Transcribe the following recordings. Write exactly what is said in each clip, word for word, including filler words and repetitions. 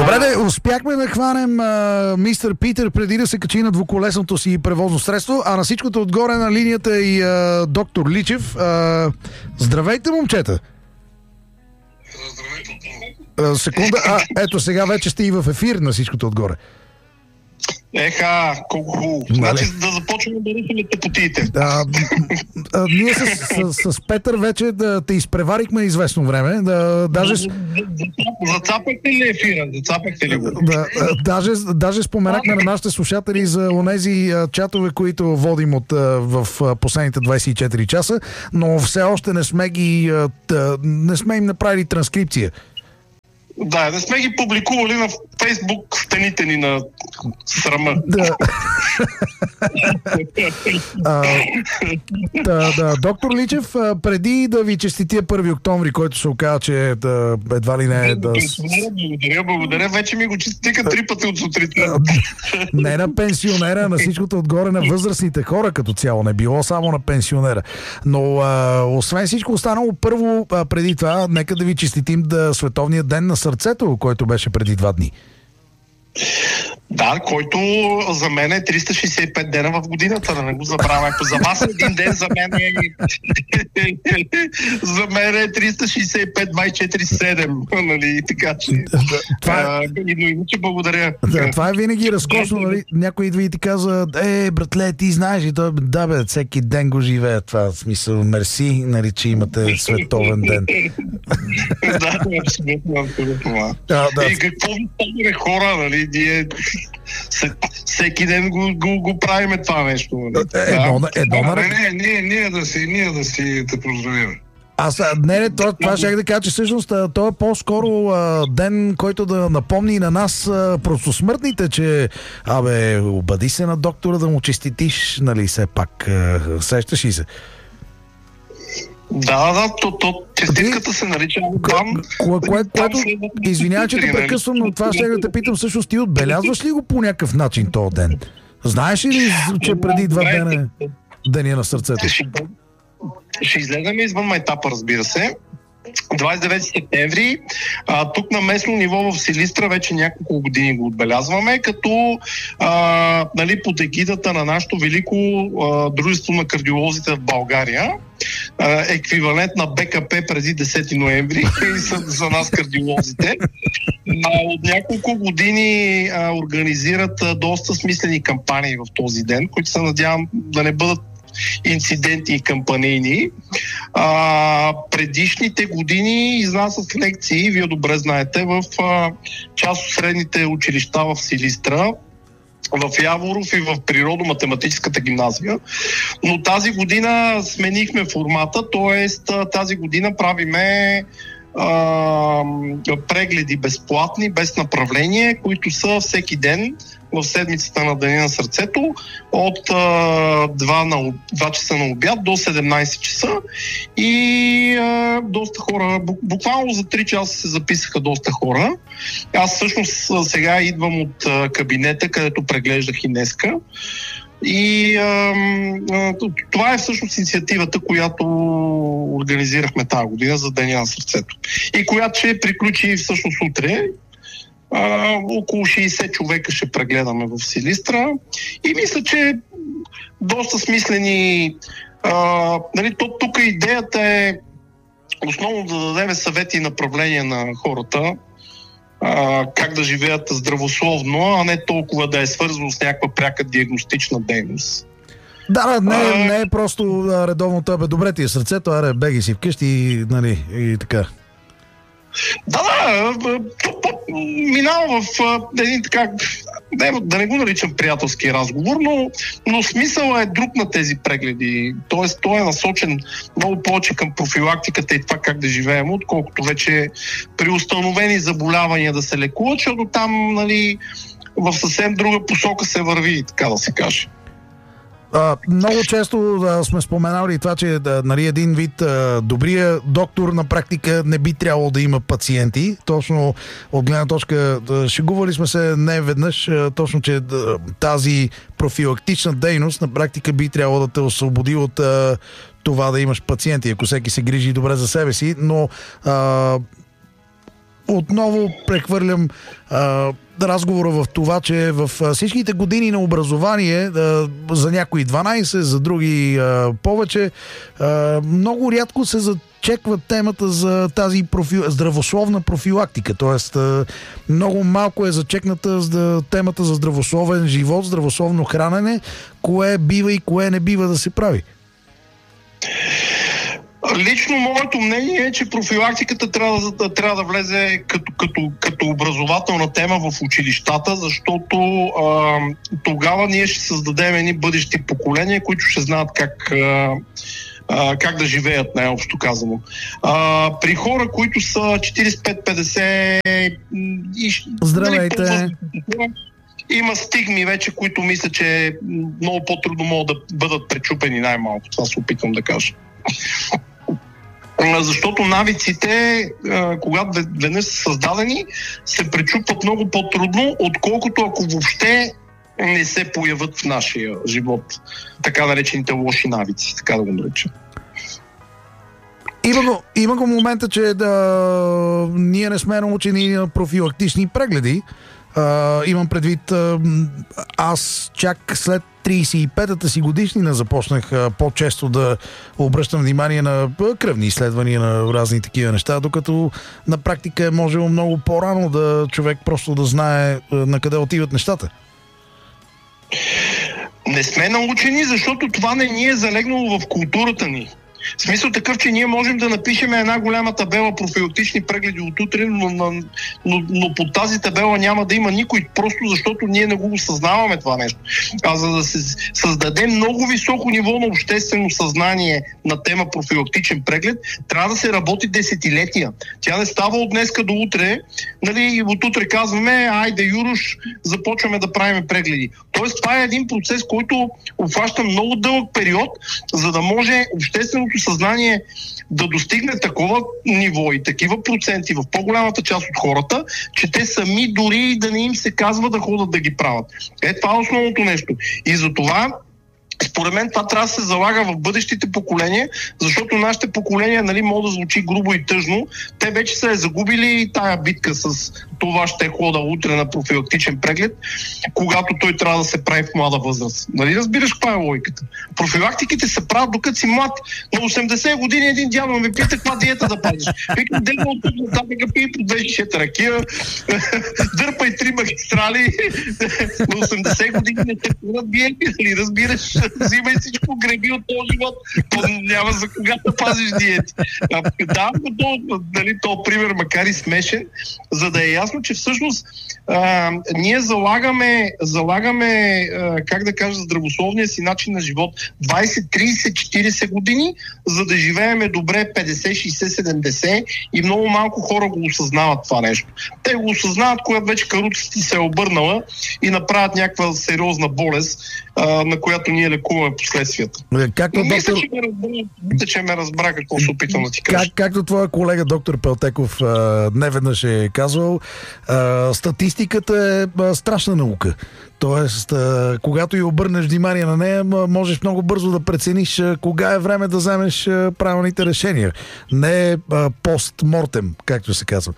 Добре, де, успяхме да хванем а, мистер Питър преди да се качи на двуколесното си превозно средство, а на всичкото отгоре на линията и а, доктор Личев. А, здравейте, момчета! Здравейте! А, секунда, а, ето сега вече сте и в ефир на всичкото отгоре. Еха, колко хубаво. Значи да започваме да рисуваме тъпотиите. А, а, ние с, с, с Петър вече да те изпреварихме известно време. Да, даже... Зацапахте ли ефира? Зацапахте ли го? Да, даже, даже споменахме на нашите слушатели за онези чатове, които водим от, в последните двайсет и четири часа, но все още не сме ги не сме им направили транскрипция. Да, не сме ги публикували на Фейсбук стените ни на срама. Да. а, да, да. Доктор Личев, преди да ви честития първи октомври, който се оказа, че да, едва ли не е да... Благодаря, благодаря. Вече ми го честитиха три пъти от сутринта. Не на пенсионера, на всичкото отгоре на възрастните хора като цяло. Не било само на пенсионера. Но а, освен всичко останало, първо а, преди това, нека да ви честитим да Световния ден на сърцето, който беше преди два дни. Да, който за мен е триста шейсет и пет дена в годината, да не го забравяме. За вас един ден, за мен е за мен е триста шейсет и пет двайсет и четири седем, нали, така че това... но иначе благодаря. Да, това е винаги разкошно, нали, някой идва и ти казва, е, братле, ти знаеш и той, да бе, всеки ден го живее това, в смисъл, мерси, нали, че имате световен ден. Да, абсолютно, абсолютно. И какво ви стане, хора, нали, ние всеки ден го, го, го правиме това нещо. Едно, да. едно, а, не, не, не, ние да си, ние да си те поздравим. Аз, не, не, това, това ще да кажа, че всъщност това е по-скоро а, ден, който да напомни на нас а, просто смъртните, че абе, обади се на доктора да му честитиш, нали, все пак, а, сещаш ли се? Да, да, то, то честитката се нарича там. Което, извинявай, че те прекъсвам, но това ще да те питам, всъщност ти отбелязваш ли го по някакъв начин този ден? Знаеш ли, че преди два дена е деня на сърцето? Ще, ще излезем извън майтапа, разбира се. двайсет и девети септември. А, тук на местно ниво в Силистра вече няколко години го отбелязваме, като а, нали, под егидата на нашето велико а, дружество на кардиолозите в България, а, еквивалент на БКП преди десети ноември за, за нас кардиолозите. А, от няколко години а, организират а, доста смислени кампании в този ден, които се надявам да не бъдат инциденти и кампанийни. А, предишните години изнасят лекции, вие добре знаете, в а, част от средните училища в Силистра, в Яворов и в Природо-математическата гимназия. Но тази година сменихме формата, т.е. тази година правиме а, прегледи безплатни, без направление, които са всеки ден в седмицата на Деня на сърцето от а, два, на, два часа на обяд до седемнайсет часа и а, доста хора, буквално за три часа се записаха доста хора. Аз всъщност сега идвам от а, кабинета, където преглеждах и днеска. И а, а, това е всъщност инициативата, която организирахме тази година за Деня на сърцето. И която ще приключи всъщност утре. Uh, около шейсет човека ще прегледаме в Силистра и мисля, че доста смислени. Uh, нали, то, тук идеята е основно да дадем съвети и направления на хората, uh, как да живеят здравословно, а не толкова да е свързано с някаква пряка диагностична дейност. Да, да, не, uh, не е просто редовно това, бе, добре ти е сърцето, аре, беги си вкъщи и, нали, и така. Да, да, минава в един така, да не го наричам приятелски разговор, но, но смисъл е друг на тези прегледи. Тоест, той е насочен много повече към профилактиката и това как да живеем, отколкото вече при установени заболявания да се лекуват, защото там, нали, в съвсем друга посока се върви, така да се каже. Uh, много често uh, сме споменали това, че uh, нали, един вид uh, добрия доктор на практика не би трябвало да има пациенти. Точно от гледна точка, uh, шегували сме се не веднъж, uh, точно, че uh, тази профилактична дейност на практика би трябвало да те освободи от uh, това да имаш пациенти, ако всеки се грижи добре за себе си, но uh, отново прехвърлям а, разговора в това, че в всичките години на образование, а, за някои дванайсет, за други а, повече, а, много рядко се зачеква темата за тази профи... здравословна профилактика. Тоест, а, много малко е зачекната за темата за здравословен живот, здравословно хранене, кое бива и кое не бива да се прави. Лично моето мнение е, че профилактиката трябва да, трябва да влезе като, като, като образователна тема в училищата, защото а, тогава ние ще създадем едни бъдещи поколения, които ще знаят как, а, а, как да живеят, най-общо казано. А, при хора, които са четирийсет и пет петдесет и... Здравейте! Нали, има стигми вече, които мисля, че много по-трудно могат да бъдат пречупени, най-малко. Това се опитвам да кажа. Защото навиците, когато веднъж са създадени, се пречупват много по-трудно, отколкото ако въобще не се появят в нашия живот. Така наречените лоши навици, така да го нареча. Има го, има го момента, че да, ние не сме научени на профилактични прегледи. Uh, имам предвид, uh, аз чак след трийсет и петата си годишнина започнах uh, по-често да обръщам внимание на uh, кръвни изследвания, на разни такива неща, докато на практика е можело много по-рано да човек просто да знае uh, на къде отиват нещата. Не сме научени, защото това не ни е залегнало в културата ни. В смисъл такъв, че ние можем да напишем една голяма табела профилактични прегледи от утре, но, но, но, но под тази табела няма да има никой, просто защото ние не го осъзнаваме това нещо. А за да се създаде много високо ниво на обществено съзнание на тема профилактичен преглед, трябва да се работи десетилетия. Тя не става от днеска до утре, нали, и от утре казваме, айде Юруш, започваме да правим прегледи. Тоест това е един процес, който обхваща много дълъг период, за да може общественото съзнание да достигне такова ниво и такива проценти в по-голямата част от хората, че те сами дори да не им се казва да ходят да ги правят. Е, това е основното нещо. И за това според мен това трябва да се залага в бъдещите поколения, защото нашите поколения, нали, могат да звучи грубо и тъжно, те вече са е загубили тая битка с това ще хода утре на профилактичен преглед, когато той трябва да се прави в млада възраст. Нали разбираш каква е логиката? Профилактиките се правят докато си млад. На осемдесет години един дядо ме пита каква диета да пазиш. Викам, ден от тук нататък пи по две шест ракия, дърпай три магистрали, на осемдесет години не те правят диети, нали разбираш? Взимай всичко, греби от този живот, няма за кога да пазиш диети. Да, но нали, то пример, макар и смешен, за да е ясно, че всъщност а, ние залагаме, залагаме а, как да кажа, здравословния си начин на живот двайсет, трийсет, четирийсет години, за да живееме добре петдесет, шейсет, седемдесет и много малко хора го осъзнават това нещо. Те го осъзнават, когато вече каруцата се е обърнала и направят някаква сериозна болест, а, на която ние лекуваме последствията. Както Но мисля, доктор... че ме разбра, мисля, че ме разбра какво се опитам да ти кажа. Как, както твоя колега доктор Пелтеков а, неведнъж е казвал, а, статистиката е а, страшна наука. Тоест, а, когато и обърнеш внимание на нея, можеш много бързо да прецениш а, кога е време да вземеш а, правилните решения. Не а, постмортем, както се казва.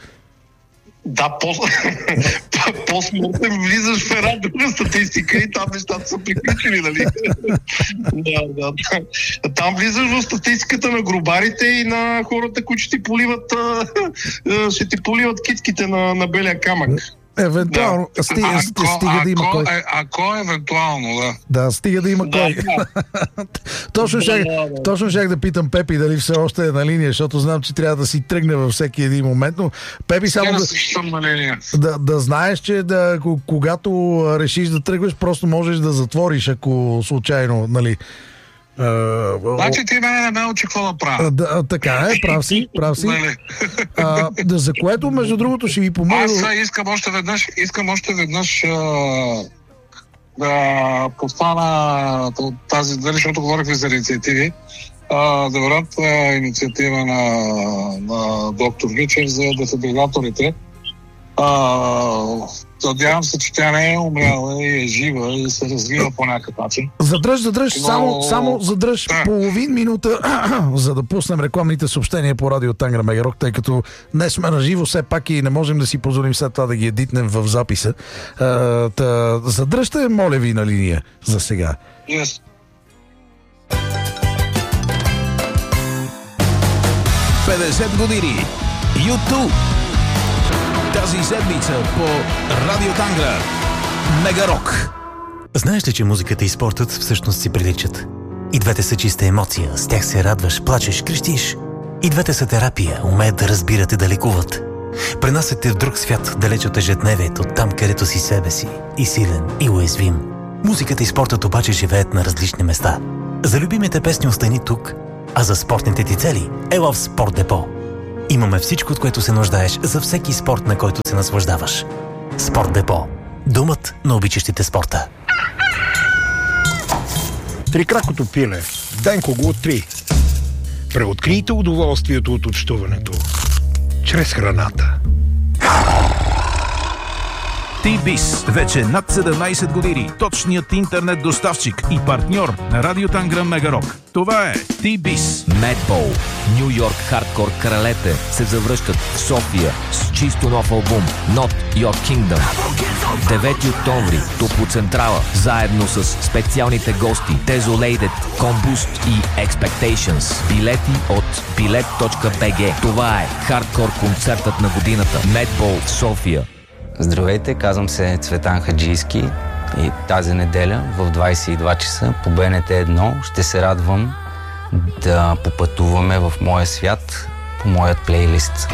Да, по-смъртен влизаш в една друга статистика и там нещата са приключили, нали? да, да, да. Там влизаш в статистиката на грубарите и на хората, които ще ти поливат, ще ти поливат китките на, на белия камък. Евентуално. Да. Стига, ако, стига да има ако, кой. Е, ако евентуално, да. Да, стига да има да, кой. Да. точно, да, щях, да, да. точно щях да питам Пепи дали все още е на линия, защото знам, че трябва да си тръгне във всеки един момент. Но Пепи, само да, съм на линия. да, да знаеш, че да, когато решиш да тръгваш, просто можеш да затвориш, ако случайно, нали. Uh, значи ти мене не ме учи какво да правя. Да, така е, прав си, прав си. а, да, за което, между другото, ще ви помогна. Аз искам още веднъж, искам още веднъж а, да подхвана тази, дали, защото говорихме за инициативи, а, да върнат инициатива на, на доктор Вичер за дефибрилаторите. А, надявам се, че тя не е умряла и е жива и се развива по някакъв начин. Задръж, задръж, Но... само, само задръж да. половин минута, за да пуснем рекламните съобщения по радио Тангра Мегарок, тъй като днес сме на живо, все пак и не можем да си позволим след това да ги едитнем в записа. А, та, задръжте, моля ви, на линия за сега. Yes. петдесет години YouTube тази седмица по Радио Тангра Мегарок. Знаеш ли, че музиката и спортът всъщност си приличат? И двете са чиста емоция, с тях се радваш, плачеш, крещиш. И двете са терапия, умеят да разбират и да лекуват. Пренасят те в друг свят, далеч от ежедневието, там където си себе си, и силен, и уязвим. Музиката и спортът обаче живеят на различни места. За любимите песни остани тук, а за спортните ти цели ела в Спорт Депо. Имаме всичко, от което се нуждаеш за всеки спорт, на който се наслаждаваш. Спорт Депо. Домът на обичащите спорта. Трикракото пиле. Денко го три. Преоткрийте удоволствието от общуването чрез храната. T-Biz. Вече над седемнайсет години. Точният интернет доставчик и партньор на Радио Тангра Мегарок. Това е T-Biz. Madball. Ню Йорк хардкор кралете се завръщат в София с чисто нов албум Not Your Kingdom. девети октомври Топлоцентрала заедно с специалните гости Desolated, Combust и Expectations. Билети от билет точка би джи. Това е хардкор концертът на годината. Madball в София. Здравейте, казвам се Цветан Хаджийски и тази неделя в двайсет и два часа по Б Н Т едно ще се радвам да попътуваме в моя свят по моят плейлист.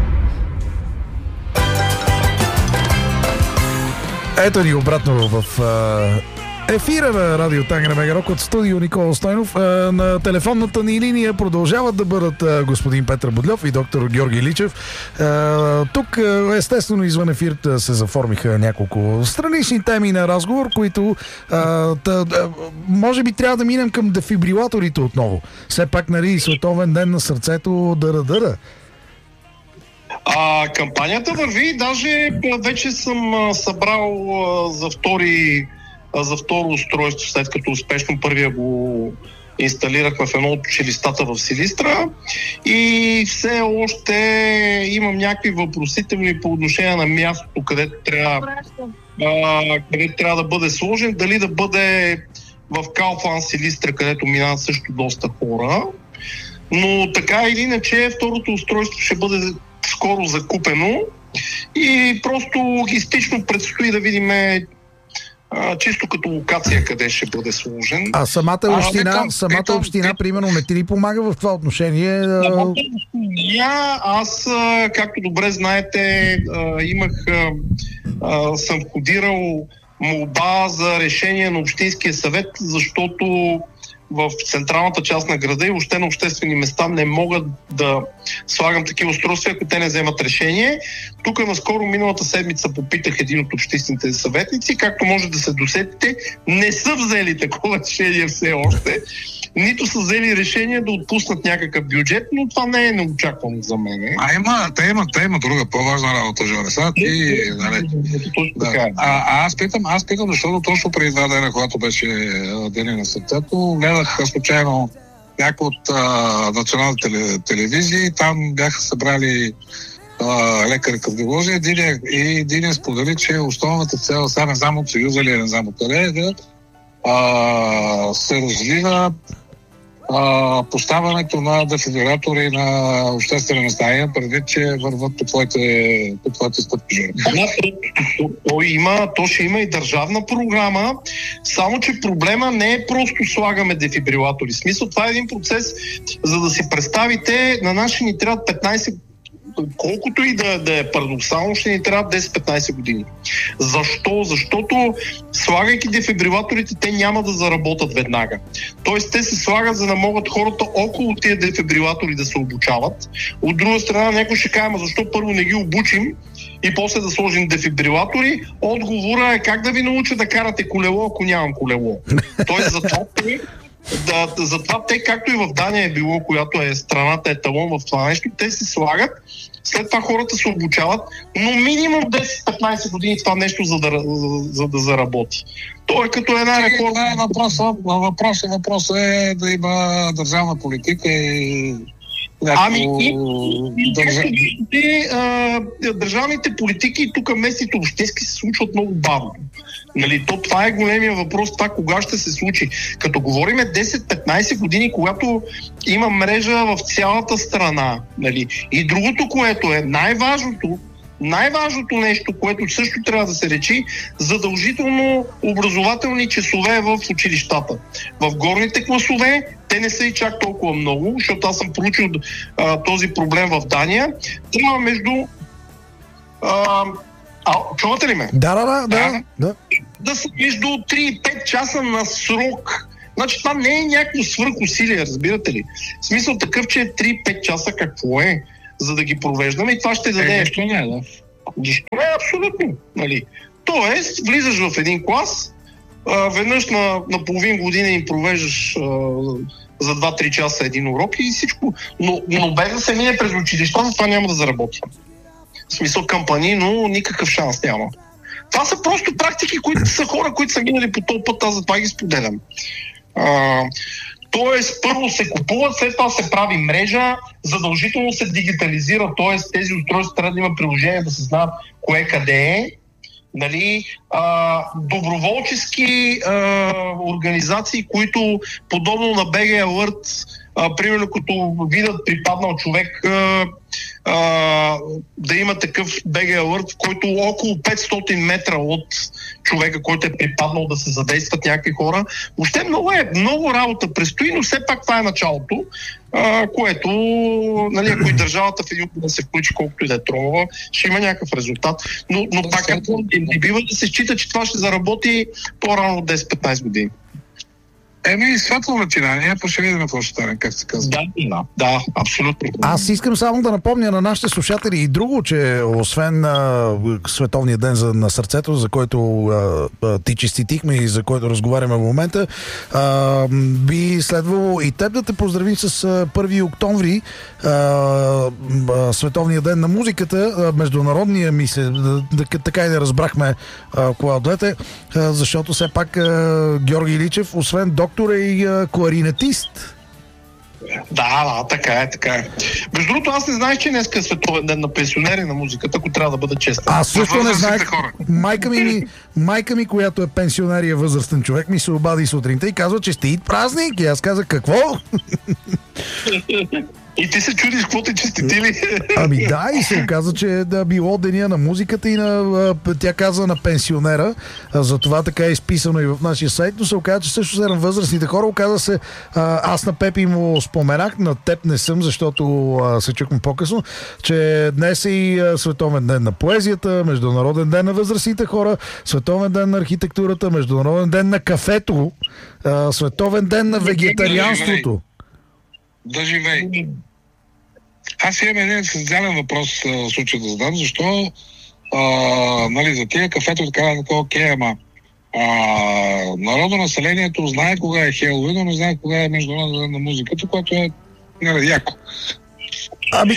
Ето ни обратно в ефира на Радио Тангра Мегарок от студио Никола Стойнов. На телефонната ни линия продължават да бъдат господин Петър Бодлев и доктор Георги Личев. Тук естествено извън ефир се заформиха няколко странични теми на разговор, които може би трябва да минем към дефибрилаторите отново. Все пак, нали, Световен ден на сърцето, дъра-дъра. А, кампанията върви, даже вече съм събрал за втори за второ устройство, след като успешно първия го инсталирахме в едно от училищата в Силистра и все още имам някакви въпросителни по отношение на мястото, където трябва, а, където трябва да бъде сложен, дали да бъде в Kaufland Силистра, където минават също доста хора, но така или иначе второто устройство ще бъде скоро закупено и просто логистично предстои да видим Uh, чисто като локация къде ще бъде сложен. А самата община, а, самата ето, община ето, примерно, не ти ли помага в това отношение? Самата община, аз, както добре знаете, имах, съм входирал молба за решение на Общинския съвет, защото в централната част на града и въобще на обществени места не могат да слагам такива устройства, ако те не вземат решение. Тук наскоро миналата седмица попитах един от общинските съветници, както може да се досетите, не са взели такова решение все още, нито са взели решение да отпуснат някакъв бюджет, но това не е неочаквано за мен. А има, те има, те има друга по-важна работа, Жоре. Сега ти, нали, да. А, а аз питам, аз питам, защото точно преди два дена, когато беше деня на сърцето, гледах случайно някои от а, националните телевизии, там бяха събрали лекари-кардиолози и един сподели, че основната цел, сега не знам от Съюза или не знам от къде, е да а, се развива а, поставянето на дефибрилатори на обществени места, предвид, че върват по твоите, по твоите стъпки. Да, то, то, има, то ще има и държавна програма, само че проблема не е просто слагаме дефибрилатори. В смисъл, това е един процес, за да си представите, на наши ни трябва петнайсет, колкото и да, да е парадоксално, ще ни трябва десет-петнайсет години. Защо? Защото слагайки дефибрилаторите, те няма да заработат веднага. Тоест, те се слагат, за да могат хората около тия дефибрилатори да се обучават. От друга страна, някой ще каже, защо първо не ги обучим и после да сложим дефибрилатори? Отговора е как да ви науча да карате колело, ако нямам колело. Тоест, затова те, да, затова те, както и в Дания е било, която е страната еталон в това нещо, те се слагат, след това хората се обучават, но минимум десет-петнайсет години това нещо, за да, за да заработи. То е като една реформа. Въпросът въпрос, въпрос е да има държавна политика и Ами и, и, Държа... и а, държавните политики тук местните общински се случват много бавно. Нали, то, това е големия въпрос, това кога ще се случи. Като говориме десет-петнайсет години, когато има мрежа в цялата страна. Нали. И другото, което е най-важното, най-важното нещо, което също трябва да се речи, задължително образователни часове в училищата. В горните класове те не са и чак толкова много, защото аз съм проучил а, този проблем в Дания. Трябва между... А, а, чувате ли ме? Да, да, да. Да, да. да са между три и пет часа на срок. Значи това не е някакво свръхусилие, разбирате ли? В смисъл такъв, че три-пет часа какво е, за да ги провеждаме и това ще даде... Е, нищо не е, да. Нищо не е, абсолютно. Нали? Тоест, влизаш в един клас, а, веднъж на, на половин година им провеждаш а, за два-три часа един урок и всичко. Но, но без да се мине през училищата, това няма да заработи. В смисъл кампании, но никакъв шанс няма. Това са просто практики, които са хора, които са минали по този път, аз за това ги споделям. А, Тоест, първо се купуват, след това се прави мрежа, задължително се дигитализира, т.е. тези устройства трябва да има приложение, да се знаят кое къде е. Нали, а, доброволчески а, организации, които подобно на би джи Alert, а, примерно като видят припаднал човек, а, а, да има такъв би джи Alert, в който около петстотин метра от човека, който е припаднал, да се задействат някакви хора. Въобще много е, много работа предстои, но все пак това е началото, а, което, нали, ако и държавата в един да се включи колкото и да е тромова, ще има някакъв резултат. Но, но пак не бива да се счита, че това ще заработи по-рано от десет-петнайсет години. Еми, светло начинание, па ще видим какво ще стане, как се казва. Да, да, да, абсолютно. Аз искам само да напомня на нашите слушатели и друго, че освен а, Световния ден за, на сърцето, за който а, а, ти честитихме и за който разговаряме в момента, а, би следвало и теб да те поздравим с а, първи октомври, а, а, Световния ден на музиката, а, международния, мисля, да, да, така и да разбрахме а, кога от двете, а, защото все пак а, Георги Иличев, освен доктор, е и а, кларинетист. Да, да, така е, така е. Между другото, аз не знаех, че днес е Световен ден на пенсионери на музиката, ако трябва да бъда честен. Аз също не знаех. Майка ми, майка ми, която е пенсионер и е възрастен човек, ми се обади сутринта и казва, че стиит празник. И аз казах, какво? И ти се чудиш, какво те честитили? Ами да, и се оказа, че да било деня на музиката и на, тя каза на пенсионера, затова така е изписано и в нашия сайт, но се оказа, че също са на възрастните хора. Оказа се, аз на Пепи му споменах, на теб не съм, защото се чухме по-късно, че днес е и Световен ден на поезията, Международен ден на възрастните хора, Световен ден на архитектурата, Международен ден на кафето, Световен ден на вегетарианството. Да живей. Аз имам един социален въпрос в случая да задам. Защо а, нали, за тия кафето така да такова окей, ама а, народонаселението знае кога е Хелоуин, но не знае кога е Международен ден на музиката, което е нали, яко. Ами...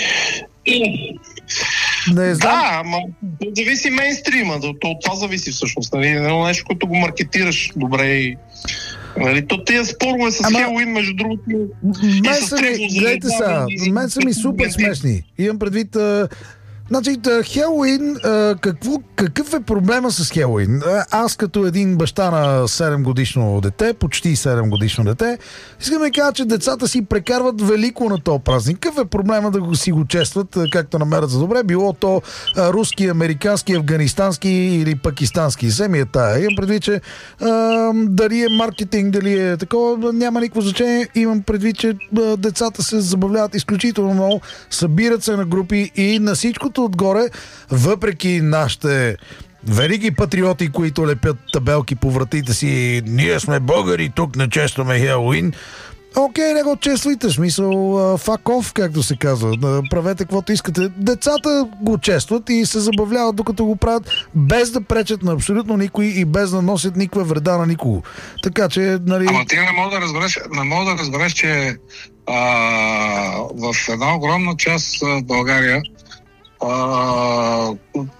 Не знам. Да, ама зависи мейнстрима, то от това зависи всъщност. Нали? Едно нещо, което го маркетираш добре и... Нали, то тия спорове с Ама... Хелоуин, между другото... Мен са ми, гледайте са, мен са ми супер смешни. Имам предвид... А... Значи, Хелоуин, какво, какъв е проблема с Хелоуин? Аз като един баща на седем годишно дете, почти седем годишно дете, искам да кажа, че децата си прекарват велико на този празник. Какъв е проблема да го си го честват, както намерят за добре? Било то руски, американски, афганистански или пакистански. Семи е тая. Имам предвид, че а, дали е маркетинг, дали е такова, няма никакво значение. Имам предвид, че а, децата се забавляват изключително много, събират се на групи и на всичко отгоре, въпреки нашите велики патриоти, които лепят табелки по вратите си, ние сме българи, тук не честваме Хелоуин. Окей, не го чествайте, смисъл fuck off, както се казва. Правете каквото искате. Децата го честват и се забавляват докато го правят, без да пречат на абсолютно никой и без да носят никаква вреда на никого. Така че, нали... Ама ти не мога да разбереш, не мога да разбереш, че а, в една огромна част в България А,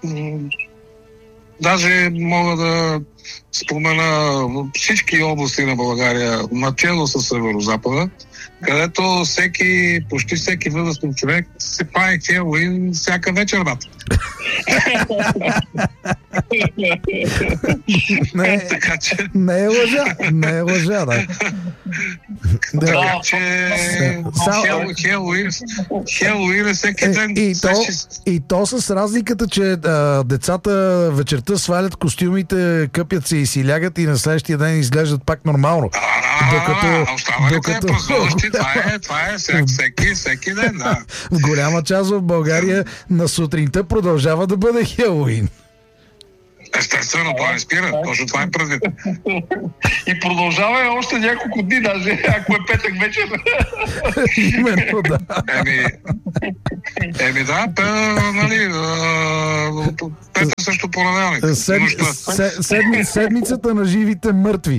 даже мога да спомена всички области на България, начало с Северозапада, където всеки, почти всеки възрастен човек се прави хелоуин всяка вечер, бат. Не, така че... не е лъжа, не е лъжа, да. Да. Така че Само- Хелоуин Хелоуин е всеки Е, ден. и, то, Всеки- и то с разликата, че а, децата вечерта свалят костюмите, къпят се и си лягат и на следващия ден изглеждат пак нормално. Докато- А, останалите докато- празнуващи, това е, това е всеки, всеки, всеки ден, да. В голяма част в България на сутринта продължава да бъде Хелоуин. Естествено, това не спира. Точно това е предвид. И продължава още няколко дни, даже ако е петък вечер. Именно, да. Еми, еми да, пе, нали, а, петък също понеделник. Сед, Нощта. се- седми, седмицата на живите мъртви.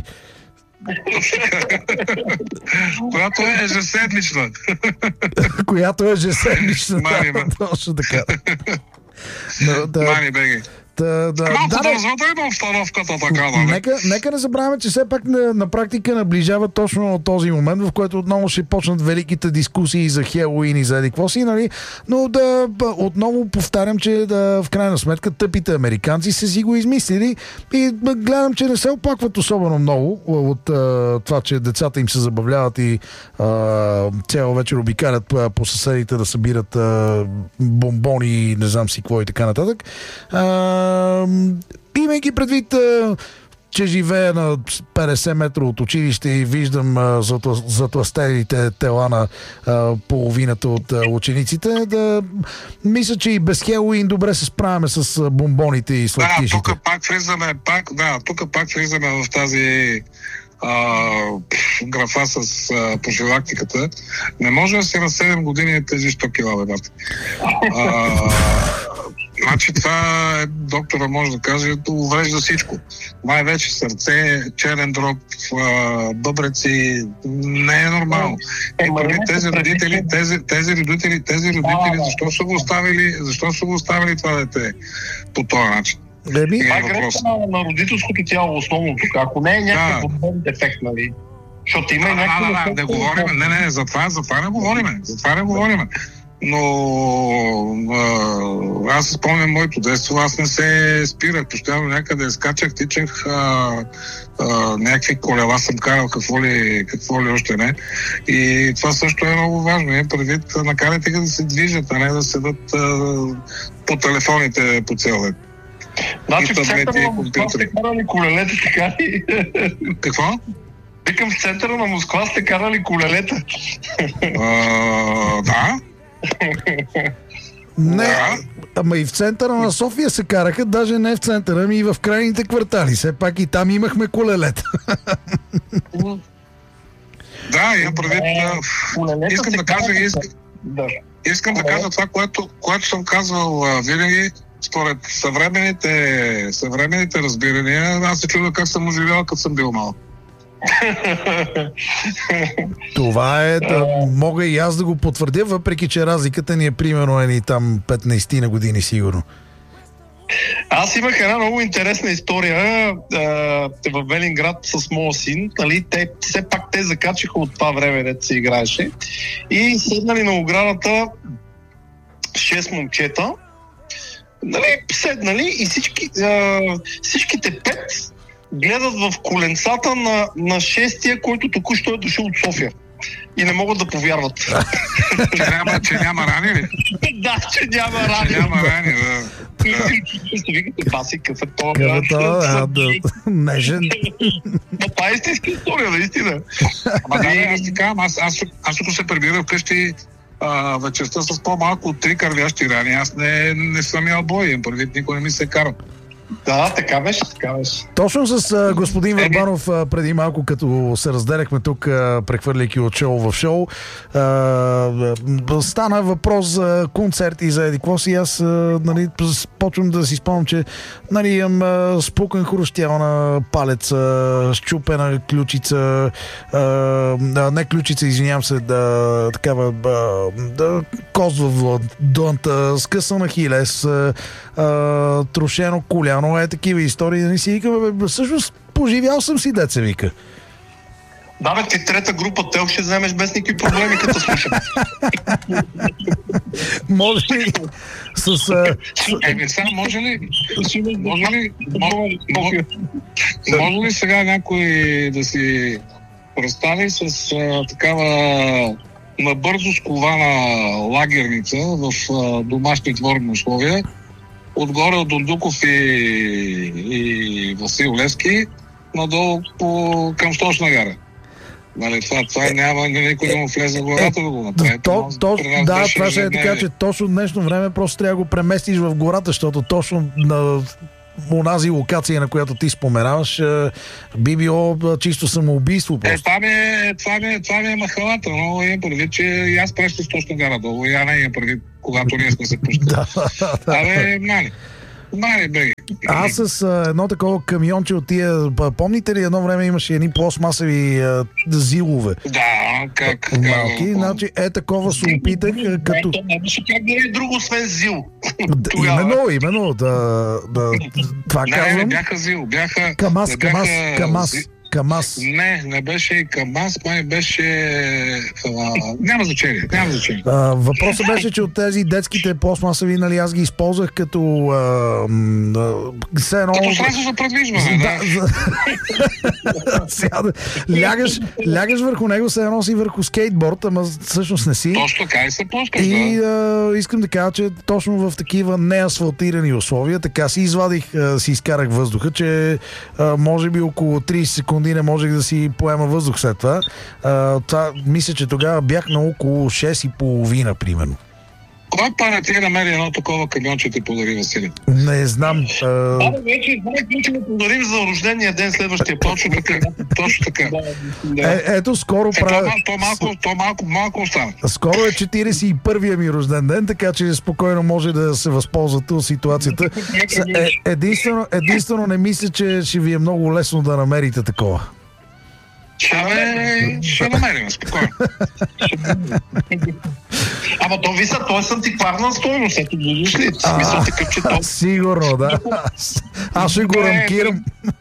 Която е ежеседмична. Която е ежеседмична. Мани, ме. Точно така. Но, да, Мани, беги. да, да, Малко да, да да, развълтаме обстановката така, нали? Нека, нека не забравяме, че все пак на, на практика наближава точно този момент, в който отново ще почнат великите дискусии за Хелоуин и за еди какво си, нали? Но да б- отново повтарям, че да, в крайна сметка тъпите американци са си го измислили и б- гледам, че не се оплакват особено много от а, това, че децата им се забавляват и а, цял вечер обикалят по, по съседите да събират а, бомбони и не знам си какво и така нататък. А, имайки предвид, а, че живея на петдесет метра от училище и виждам а, затла- затлъстелите тела на а, половината от а, учениците, да мисля, че и без Хелоуин добре се справяме с а, бомбоните и Да, сладкишите. тук пак влизаме, пак, да, тук пак влизаме в тази а, графа с а, профилактиката. Не може да си на седем години тези сто кила, бе, брат. А, Значи това е, доктора може да каже, уврежда всичко. Най-вече сърце, черен дроб, а, бъбреци, не е нормално. И преди тези родители, тези, тези родители, тези родители, защо са го оставили, защо са го оставили това дете по този начин? Еми, Е, Това е въпрос. грешка на, на родителското тяло основно тук. Ако не е някакъв Да. подобен дефект, нали? Защото има Да, и да, някакви... да, да, не говорим, не, не, за това, за това не говориме, за това не говориме. Но а, аз си спомням моето детство, аз не се спирах, постоянно някъде скачах, тичах, а, а, някакви колела съм карал, какво ли, какво ли още не. И това също е много важно. Е предвид, накарайте ги да се движат, а не да седат а, по телефоните по цял ден. Значи и в таблети, центъра и на Москва компютри. сте карали колелета, така ли? Какво? Викам, в центъра на Москва сте карали колелета. А, да. не, Да. ама и в центъра на София се караха, даже не в центъра, ами и в крайните квартали. Все пак и там имахме колелета. Да, имам предвид. а, Колелета Искам се да кажа, карат- искам, Да. искам да кажа това, което, което съм казвал а, винаги, според съвременните, съвременните разбирания, аз се чудя как съм оживял, като съм бил малък. Това е, да, мога и аз да го потвърдя, въпреки че разликата ни е примерно едни там петнайсет на години сигурно. Аз имах една много интересна история а, в Велинград с моя син. Нали, те, все пак те закачиха от това време, дето се играеше. И седнали на оградата шест момчета. Нали, седнали и всички, а, всичките пет гледат в коленцата на, на шестия, който току-що е дошъл от София. И не могат да повярват. Че няма, че няма рани ли? Да, че няма Че рани. няма рани, да. да. И се викате, баси, какъв е това? Абе, това, да, нежен. Но това е истинска история, наистина. Ама да, аз ти казвам, аз, аз, аз тук се прибирам вкъщи а, вечерта с по-малко от три кървящи рани. Аз не, не съм ял бой, им предвид, никой не ми се кара. Да, така беше, така беше. Точно с а, господин Върбанов а, преди малко, като се разделяхме тук, а, прехвърляйки от шоу в шоу, а, а, стана въпрос за концерти, за еди какво си. Аз а, нали, почвам да си спомням, че нали, имам а, спукан хрущял на палец, а, щупена ключица, а, а, не ключица, извинявам се, да, такава а, да, козва в дънта, скъсана хилес, а, а, трошено коляно, е такива истории. Да не си викаме, бе, всъщност поживял съм си, деца вика. Да, бе, ти трета група тел ще вземеш без никакви проблеми, като слушам. Може ли с... с... Еми, сега може ли... Може ли... Може, може ли сега някой да си представи с а, такава набързо скована лагерница в а, домашни дворни условия, отгоре от Дондуков и, и Васил Левски, надолу по, към Сточна гара. Нали, това, това няма никой да му влезе в гората да го направи. То, то, да, това ще е така, че точно днешно време просто трябва да го преместиш в гората, защото точно на онази локация, на която ти споменаваш, би било чисто самоубийство. Е, това ми е, това ми е, това ми е махалата, но имам предвид, че и аз преща с Сточна гара долу, я не имам предвид, когато ние сме се пускали. Да, да. Абе, нали. Мали, бе. Аз с а, едно такова камионче от тия, помните ли, едно време имаше едни пластмасови а, зилове? Да, как? Малки, как, значи е такова се опитах, като... Нямаше как да е друго, освен зил. Да, именно, именно, да, да, това не, казвам. Не, бяха зил, бяха... Камаз, Камаз, Камаз. Камаз. Не, не беше и Камаз, май беше... А, няма значение, няма значение. А, въпросът беше, че от тези детските пластмасови, нали, аз ги използвах като... А, все едно... Като средство за предвижване, да. да. Сега, лягаш, лягаш върху него, все едно си върху скейтборд, ама всъщност не си. Точно така и се пускаш, и, да. А, искам да кажа, че точно в такива неасфалтирани условия, така си извадих, а, си изкарах въздуха, че а, може би около трийсет секунди не можех да си поема въздух след това. А, това мисля, че тогава бях на около шест и половина, примерно. Кой пара ти намери едно такова камионче ти подари, Василий? Не знам. А... Да, вече ще го подарим за рождения ден следващия път. Точно така. Точно така. Е, ето, скоро е, правя... То, то, малко, то малко, малко остана. Скоро е четирийсет и първия ми рожден ден, така че спокойно може да се възползвате от ситуацията. Е, единствено, единствено не мисля, че ще ви е много лесно да намерите такова. Ще, бе, ще намерим, спокойно. Ама то виса, той е антикварна стойност, ето видиш ли? Смисъл такъв, че то... Сигурно, да. Аз ще го рамкирам.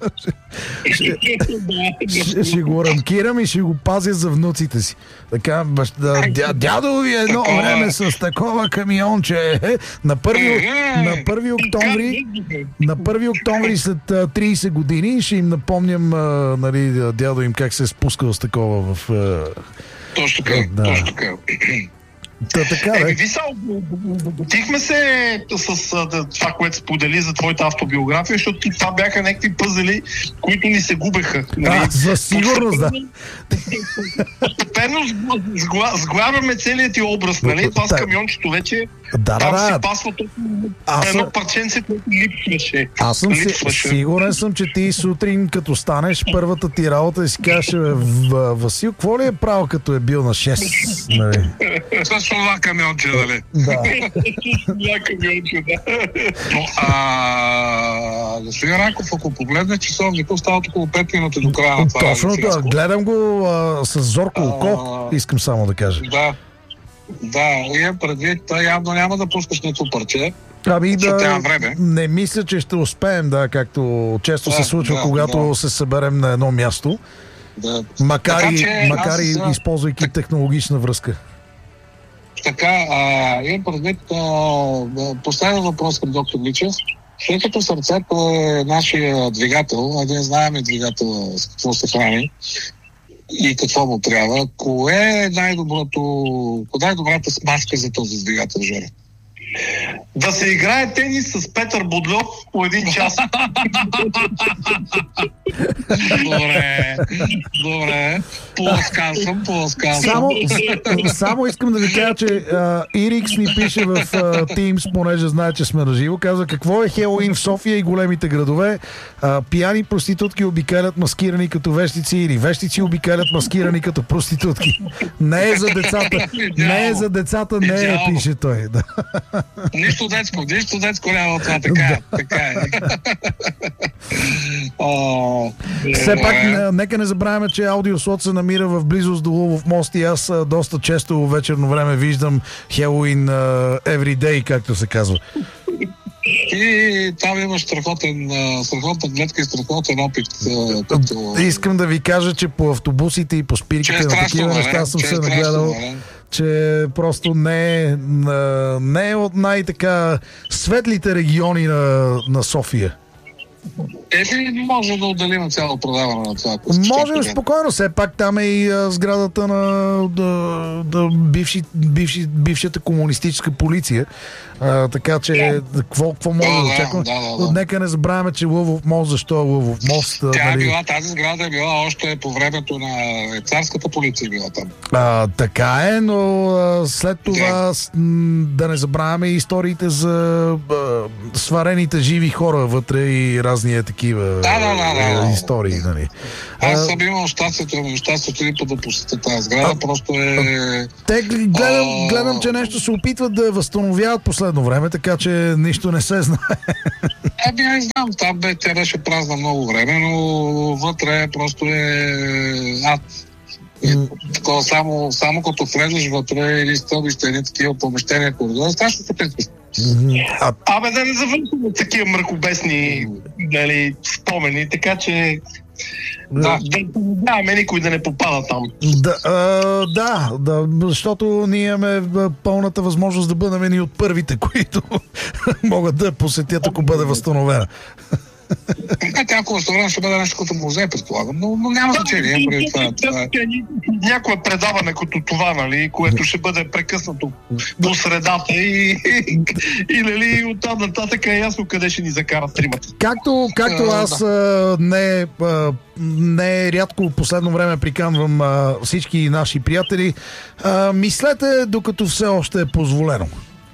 ще, ще го рамкирам и ще го пазя за внуците си. Така, да, дя, дядо ви едно такова... време с такова камионче. На първи, на първи октомври на първи октомври след трийсет години ще им напомням, нали, дядо им как се е спускал с такова в... Точно така, да. Точно така. Та, така, Еми, виса, дотихме се с това, което сподели за твоята автобиография, защото това бяха някакви пъзели, които ни се губеха. Нали? А, за сигурност, да. Постепенно сглавяме целият ти образ, нали? Това с камиончето вече да, там да, си да. пасва Аз едно съм... парченце, което липсваше. Аз съм липсваше. сигурен съм, че ти сутрин, като станеш, първата ти работа и си кажеш, Васил, какво ли е правил, като е бил на шест? Нали? С това камионче, нали? Да. Това камионче, да. Но, а, господин Райков, ако погледне часовника, остават около пет минути до края на това. Точно да, гледам го а, с зорко око, а, искам само да кажа. Да. Да, имам предвид, явно няма да пускаш нито парче. Ами да, не мисля, че ще успеем, да, както често да, се случва, да, когато да. се съберем на едно място. Да. Макар така, и, че, макар и аз, използвайки технологична връзка. Така, а, имам предвид, последен въпрос към доктор Личев. Тъй като сърцето е нашия двигател, един знаем и двигател с какво се храни и какво му трябва, кое е най-доброто, кога е добрата смазка за този двигател, Жоре? Да се играе тенис с Петър Бодлов по един час. Добре, добре. Поласкан съм, поласкан съм. Само, само искам да ви кажа, че а, Ирикс ни пише в а, Teams, понеже знае, че сме на живо. Казва, какво е Хелоуин в София и големите градове? А, пияни проститутки обикалят маскирани като вещици или вещици обикалят маскирани като проститутки. Не е за децата. Не е за децата, не е, пише той. Да. Нищо детско, нищо детско няма това, така е. Така е. О, все пак, нека не забравяме, че аудиослот се намира в близост до Лъвов мост и аз а, доста често вечерно време виждам Хелоуин every day, както се казва. И там имаш страхотен, страхотна гледка и страхотен опит. Като... Искам да ви кажа, че по автобусите и по спирките е на такива бе, неща съм че се е нагледал, страшно, че просто не е, не е от най-така светлите региони на, на София. Еми, може да отделим цяло продаване на това. Можем спокойно, все пак там е и а, сградата на да, да, бивши, бивши, бившата комунистическа полиция. А, така че, какво, какво може да, да очакваме? Да, да, да. Нека не забравяме, че Лъвов мост, защо е Лъвов мост? Тя нали... е била, тази сграда е била още по времето на царската полиция била там. А, така е, но а, след това да. М, да не забравяме и историите за а, сварените живи хора вътре и разни такива да, да, да, да. истории. Нали. Аз съм имал щастието, имам щастието и да посетя тази сграда, а, просто е... Те гледам, гледам, че нещо се опитват да възстановяват последно време, така че нищо не се знае. Ами, аз знам, там бе, тя беше празна много време, но вътре просто е ад. Такова, само, само като влезеш вътре или стълбище, едни такива помещения, коридори, страшно се притвиш. А... Абе, да не завършим такива мракобесни нали, спомени, така че да, да не нямаме никой да не попада там. Да, а, да, да, защото ние имаме пълната възможност да бъдем едни от първите, които могат да посетят, ако бъде възстановена. Така, ако възстановена ще бъде нещо като музей, предполагам, но, но няма значение. Преди това, това... Някое предаване като това, нали, което ще бъде прекъснато до средата и, и, и нали, оттам нататък е ясно къде ще ни закарат тримата. Както, както аз а, не, а, не рядко в последно време приканвам а, всички наши приятели, а, мислете докато все още е позволено.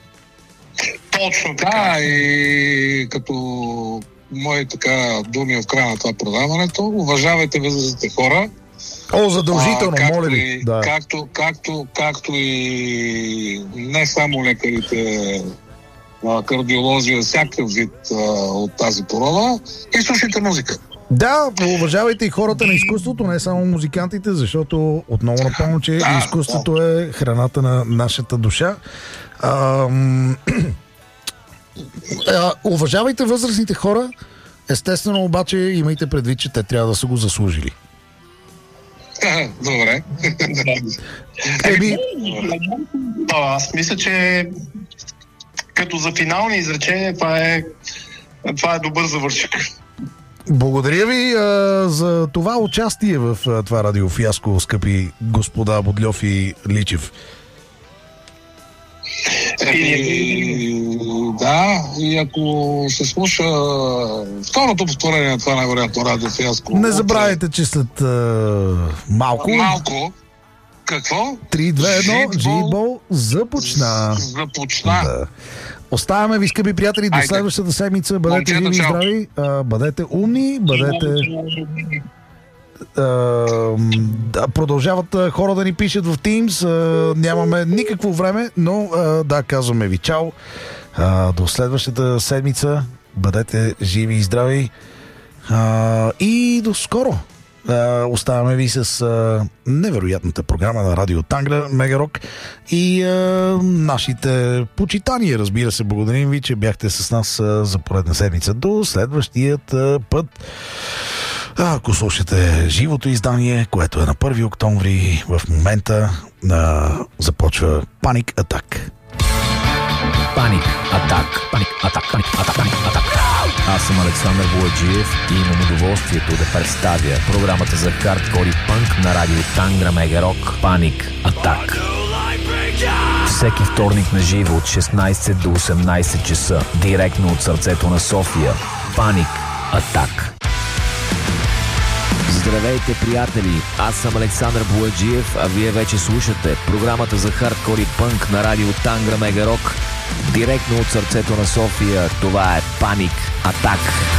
Точно така. Да, и като мои така думи в края на това предаването, уважавайте възрастните хора. О, задължително, а, моля ви. И, да. както, както, както и не само лекарите, а, кардиолози, всякакъв вид а, от тази порода, и слушайте музика. Да, уважавайте и хората на изкуството, не само музикантите, защото отново напомням, че да, изкуството да. е храната на нашата душа. Ам... Уважавайте възрастните хора, естествено обаче имайте предвид, че те трябва да са го заслужили. Добре. Еби... Аз мисля, че като за финални изречения това е, това е добър завършик. Благодаря ви а, за това участие в а, това радиофиаско, скъпи господа Бодльов и Личев. И, да, и ако се слуша второто повторение на това най-вероятно радиофиаско. Не забравяйте, че след а, малко. Малко. Какво? три, две, едно, Джибол започна. Започна. Да. Оставяме ви, скъпи приятели, до Айде. следващата седмица. Бъдете живи и здрави, а, бъдете умни, бъдете... Uh, да, продължават uh, хора да ни пишат в Teams. Uh, нямаме никакво време, но uh, да, казваме ви чао. Uh, до следващата седмица. Бъдете живи и здрави. Uh, и до скоро. Uh, оставаме ви с uh, невероятната програма на Радио Тангра, Мегарок и uh, нашите почитания. Разбира се, благодарим ви, че бяхте с нас uh, за поредна седмица. До следващият uh, път. А, ако слушате живото издание, което е на първи октомври, в момента а, започва Паник Атак. Паник Атак. Паник Атак. Паник Атак. Паник Атак. Аз съм Александър Бояджиев и имам удоволствието да представя програмата за хардкор и пънк на радио Тангра Мегарок. Паник Атак. Всеки вторник на живо от шестнайсет до осемнайсет часа. Директно от сърцето на София. Паник Атак. Здравейте, приятели! Аз съм Александър Бояджиев, а вие вече слушате програмата за хардкор и пънк на радио Тангра Мега Рок. Директно от сърцето на София. Това е Паник Атак.